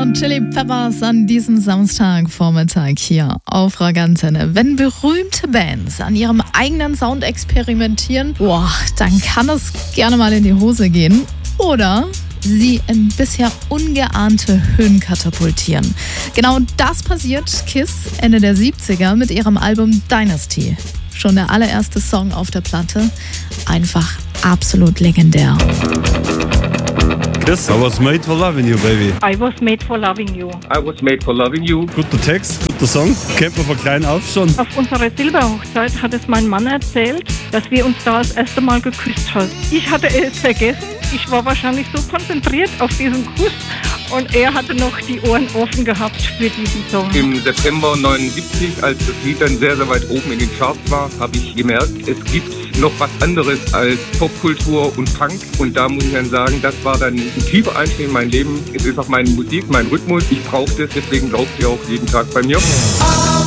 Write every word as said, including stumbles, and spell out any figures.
und Chili Peppers an diesem Samstagvormittag hier auf Rock Antenne. Wenn berühmte Bands an ihrem eigenen Sound experimentieren, boah, dann kann es gerne mal in die Hose gehen. Oder sie in bisher ungeahnte Höhen katapultieren. Genau das passiert Kiss Ende der siebziger mit ihrem Album Dynasty. Schon der allererste Song auf der Platte. Einfach absolut legendär. Kiss, I was made for loving you, baby. I was made for loving you. I was made for loving you. Guter Text, guter Song. Kennt man von klein auf schon. Auf unserer Silberhochzeit hat es mein Mann erzählt, dass wir uns da das erste Mal geküsst haben. Ich hatte es vergessen. Ich war wahrscheinlich so konzentriert auf diesen Kuss und er hatte noch die Ohren offen gehabt für diesen Song. Im September neunundsiebzig, als das Lied dann sehr, sehr weit oben in den Charts war, habe ich gemerkt, es gibt noch was anderes als Popkultur und Punk. Und da muss ich dann sagen, das war dann ein tiefer Einschnitt in mein Leben. Es ist auch meine Musik, mein Rhythmus. Ich brauche das, deswegen läuft sie auch jeden Tag bei mir.